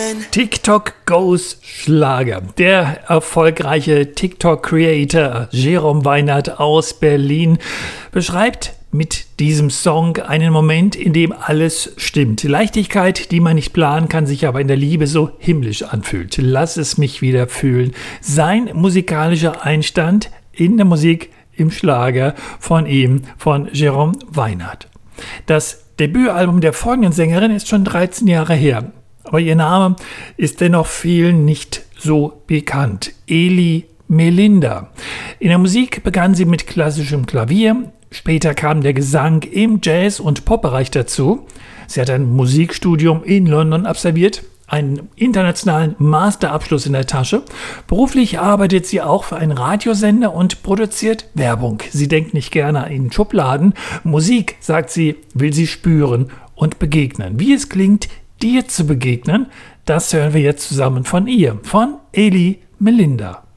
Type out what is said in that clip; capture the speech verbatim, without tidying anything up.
TikTok Goes Schlager. Der erfolgreiche TikTok-Creator Jerome Weinert aus Berlin beschreibt mit diesem Song einen Moment, in dem alles stimmt. Leichtigkeit, die man nicht planen kann, sich aber in der Liebe so himmlisch anfühlt. Lass es mich wieder fühlen. Sein musikalischer Einstand in der Musik, im Schlager von ihm, von Jerome Weinert. Das Debütalbum der folgenden Sängerin ist schon dreizehn Jahre her. Aber ihr Name ist dennoch vielen nicht so bekannt. Eli Melinda. In der Musik begann sie mit klassischem Klavier. Später kam der Gesang im Jazz- und Popbereich dazu. Sie hat ein Musikstudium in London absolviert, einen internationalen Masterabschluss in der Tasche. Beruflich arbeitet sie auch für einen Radiosender und produziert Werbung. Sie denkt nicht gerne in Schubladen. Musik, sagt sie, will sie spüren und begegnen. Wie es klingt, dir zu begegnen, das hören wir jetzt zusammen von ihr, von Eli Melinda.